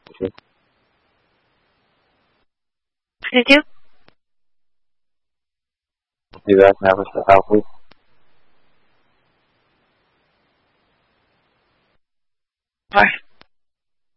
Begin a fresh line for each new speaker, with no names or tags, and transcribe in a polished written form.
Okay.
Did you?
Do you guys have us to help with?
Bye.